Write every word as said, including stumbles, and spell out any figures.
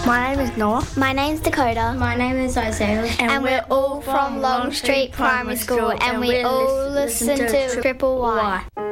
My name is Noah. My name's Dakota. My name is Isaiah. And, and we're all from Long Street Primary School, and we all listen to Triple Y.